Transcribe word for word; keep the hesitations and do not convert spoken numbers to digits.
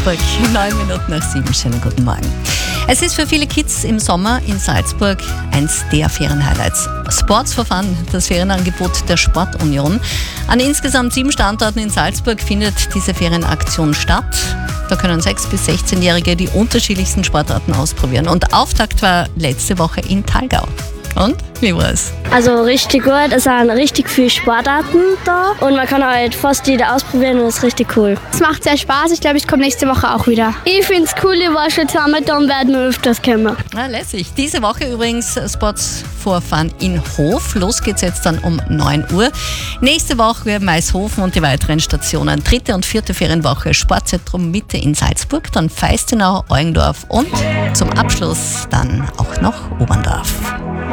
Salzburg. Neun Minuten nach sieben. Schönen guten Morgen. Es ist für viele Kids im Sommer in Salzburg eins der Ferienhighlights. Sports for Fun, das Ferienangebot der Sportunion. An insgesamt sieben Standorten in Salzburg findet diese Ferienaktion statt. Da können sechs- bis sechzehnjährige die unterschiedlichsten Sportarten ausprobieren. Und Auftakt war letzte Woche in Thalgau. Und? Wie war es? Also richtig gut, es sind richtig viele Sportarten da und man kann halt fast jede ausprobieren und es ist richtig cool. Es macht sehr Spaß, ich glaube, ich komme nächste Woche auch wieder. Ich finde es cool, ich war schon zusammen da und werden wir öfters kommen. Na, lässig. Diese Woche übrigens Sports for Fun in Hof. Los geht's jetzt dann um neun Uhr. Nächste Woche Maishofen und die weiteren Stationen. Dritte und vierte Ferienwoche Sportzentrum Mitte in Salzburg, dann Feistenau, Eugendorf und zum Abschluss dann auch noch Oberndorf.